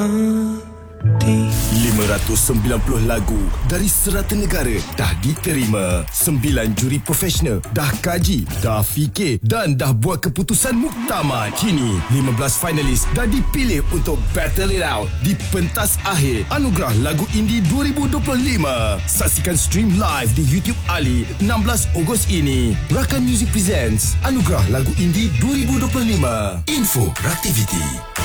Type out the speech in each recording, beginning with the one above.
590 lagu dari 100 negara dah diterima. 9 juri profesional dah kaji, dah fikir dan dah buat keputusan muktamad. Kini 15 finalis dah dipilih untuk battle it out di pentas akhir Anugerah Lagu Indie 2025. Saksikan stream live di YouTube Ali 16 Ogos ini. Rakan Music presents Anugerah Lagu Indie 2025. Info Raktiviti.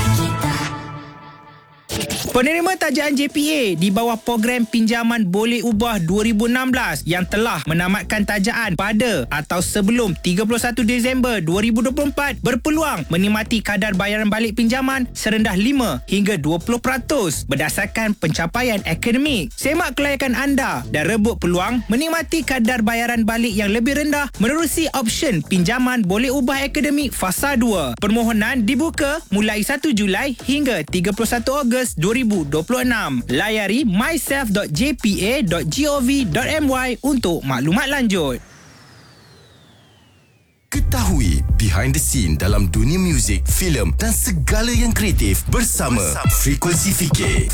Penerima tajaan JPA di bawah program pinjaman boleh ubah 2016 yang telah menamatkan tajaan pada atau sebelum 31 Disember 2024 berpeluang menikmati kadar bayaran balik pinjaman serendah 5 hingga 20% berdasarkan pencapaian akademik. Semak kelayakan anda dan rebut peluang menikmati kadar bayaran balik yang lebih rendah menerusi option pinjaman boleh ubah akademik fasa 2. Permohonan dibuka mulai 1 Julai hingga 31 Ogos 2026. Layari myself.jpa.gov.my untuk maklumat lanjut. Ketahui behind the scene dalam dunia muzik, filem dan segala yang kreatif bersama Frekuensi Fikir.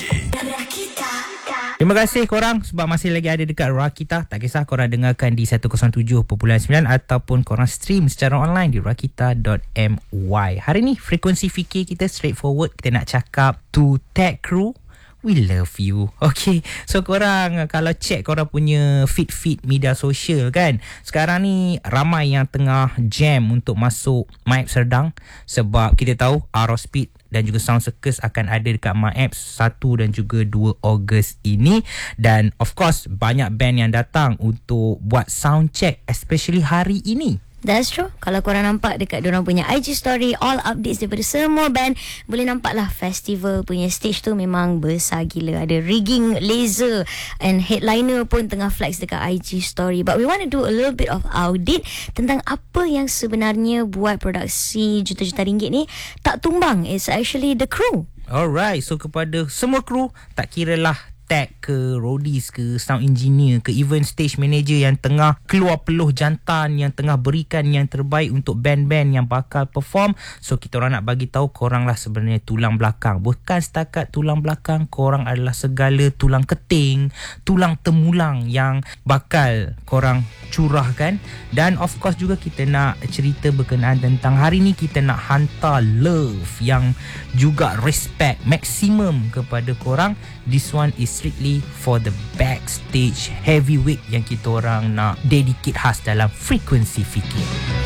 Terima kasih korang sebab masih lagi ada dekat Rakita. Tak kisah korang dengarkan di 107.9 ataupun korang stream secara online di rakita.my. Hari ni Frekuensi Fikir kita straightforward. Kita nak cakap to tech crew, we love you. Okay, so korang kalau check korang punya feed media sosial kan, sekarang ni ramai yang tengah jam untuk masuk MyApp Serdang sebab kita tahu Aerospeed dan juga Sound Circus akan ada dekat MyApp 1 dan juga 2 Ogos ini. Dan of course banyak band yang datang untuk buat sound check, especially hari ini. That's true. Kalau korang nampak dekat diorang punya IG story, all updates daripada semua band, boleh nampak lah festival punya stage tu memang besar gila. Ada rigging laser and headliner pun tengah flex dekat IG story. But we want to do a little bit of audit tentang apa yang sebenarnya buat produksi juta-juta ringgit ni tak tumbang. It's actually the crew. Alright, so kepada semua kru, tak kiralah tech ke, roadies ke, sound engineer ke, even stage manager yang tengah keluar peluh jantan, yang tengah berikan yang terbaik untuk band-band yang bakal perform. So kita orang nak bagi tahu korang lah sebenarnya tulang belakang. Bukan setakat tulang belakang, korang adalah segala tulang keting, tulang temulang yang bakal korang curahkan. Dan of course juga kita nak cerita berkenaan tentang hari ni kita nak hantar love yang juga respect maksimum kepada korang. This one is strictly for the backstage heavyweight yang kita orang nak dedicate khas dalam Frekuensi Fikir.